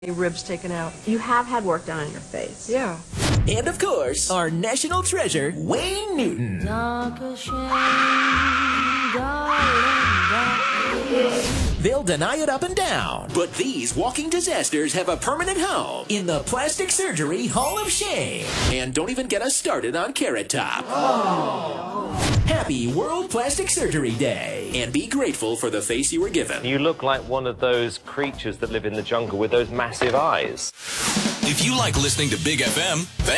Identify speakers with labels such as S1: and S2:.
S1: ribs taken out.
S2: You have had work done on your face.
S1: Yeah.
S3: And of course, our national treasure, Wayne Newton. They'll deny it up and down, but these walking disasters have a permanent home in the Plastic Surgery Hall of Shame. And don't even get us started on Carrot Top. Oh. Happy World Plastic Surgery Day, and be grateful for the face you were given.
S4: You look like one of those creatures that live in the jungle with those massive eyes.
S5: If you like listening to Big FM,